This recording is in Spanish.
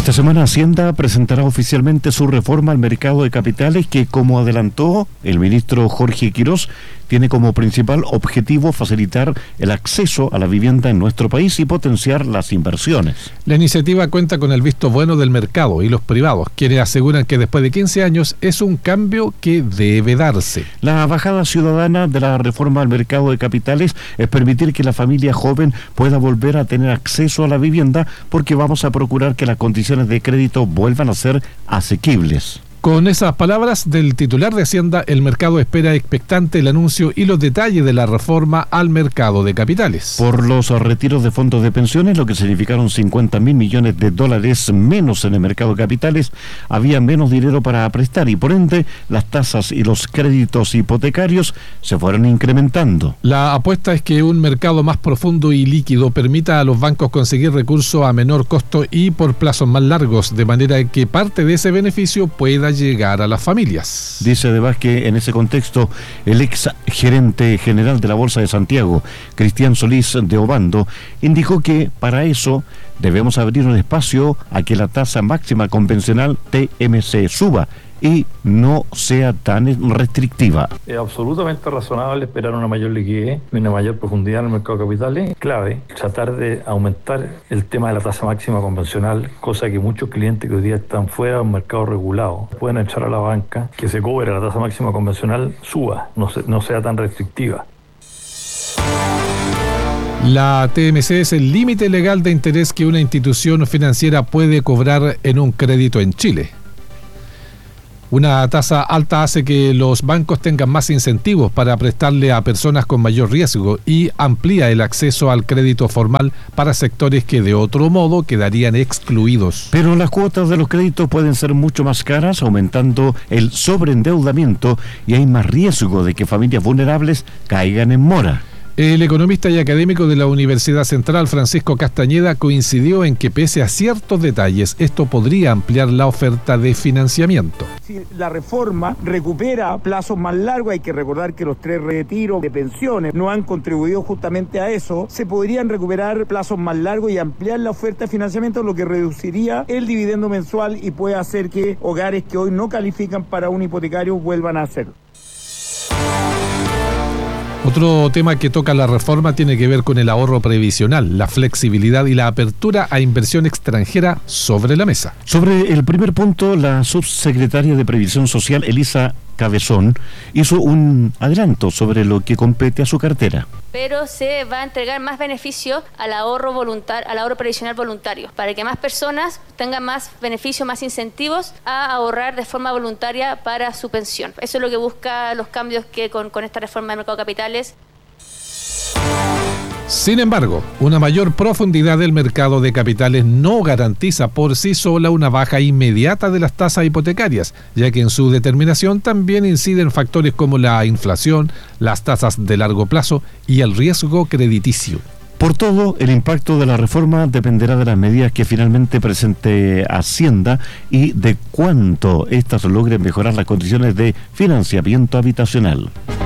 Esta semana Hacienda presentará oficialmente su reforma al mercado de capitales que, como adelantó el ministro Jorge Quirós, tiene como principal objetivo facilitar el acceso a la vivienda en nuestro país y potenciar las inversiones. La iniciativa cuenta con el visto bueno del mercado y los privados, quienes aseguran que después de 15 años es un cambio que debe darse. La bajada ciudadana de la reforma al mercado de capitales es permitir que la familia joven pueda volver a tener acceso a la vivienda, porque vamos a procurar que las condiciones de crédito vuelvan a ser asequibles. Con esas palabras del titular de Hacienda, el mercado espera expectante el anuncio y los detalles de la reforma al mercado de capitales. Por los retiros de fondos de pensiones, lo que significaron 50.000 millones de dólares menos en el mercado de capitales, había menos dinero para prestar y por ende las tasas y los créditos hipotecarios se fueron incrementando. La apuesta es que un mercado más profundo y líquido permita a los bancos conseguir recursos a menor costo y por plazos más largos, de manera que parte de ese beneficio pueda llegar a las familias. Dice además que en ese contexto el ex gerente general de la Bolsa de Santiago, Cristian Solís de Obando, indicó que para eso debemos abrir un espacio a que la tasa máxima convencional TMC suba y no sea tan restrictiva. Es absolutamente razonable esperar una mayor liquidez y una mayor profundidad en el mercado de capitales. Clave tratar de aumentar el tema de la tasa máxima convencional, cosa que muchos clientes que hoy día están fuera de un mercado regulado pueden echar a la banca, que se cobre la tasa máxima convencional suba, no sea tan restrictiva. La TMC es el límite legal de interés que una institución financiera puede cobrar en un crédito en Chile. Una tasa alta hace que los bancos tengan más incentivos para prestarle a personas con mayor riesgo y amplía el acceso al crédito formal para sectores que de otro modo quedarían excluidos. Pero las cuotas de los créditos pueden ser mucho más caras, aumentando el sobreendeudamiento, y hay más riesgo de que familias vulnerables caigan en mora. El economista y académico de la Universidad Central, Francisco Castañeda, coincidió en que pese a ciertos detalles, esto podría ampliar la oferta de financiamiento. Si la reforma recupera plazos más largos, hay que recordar que los 3 retiros de pensiones no han contribuido justamente a eso, se podrían recuperar plazos más largos y ampliar la oferta de financiamiento, lo que reduciría el dividendo mensual y puede hacer que hogares que hoy no califican para un hipotecario vuelvan a hacerlo. Otro tema que toca la reforma tiene que ver con el ahorro previsional, la flexibilidad y la apertura a inversión extranjera sobre la mesa. Sobre el primer punto, la subsecretaria de Previsión Social, Elisa Cabezón, hizo un adelanto sobre lo que compete a su cartera. Pero se va a entregar más beneficio al ahorro previsional voluntario, para que más personas tengan más beneficios, más incentivos a ahorrar de forma voluntaria para su pensión. Eso es lo que busca los cambios que con esta reforma del mercado de capitales. Sin embargo, una mayor profundidad del mercado de capitales no garantiza por sí sola una baja inmediata de las tasas hipotecarias, ya que en su determinación también inciden factores como la inflación, las tasas de largo plazo y el riesgo crediticio. Por todo, el impacto de la reforma dependerá de las medidas que finalmente presente Hacienda y de cuánto éstas logren mejorar las condiciones de financiamiento habitacional.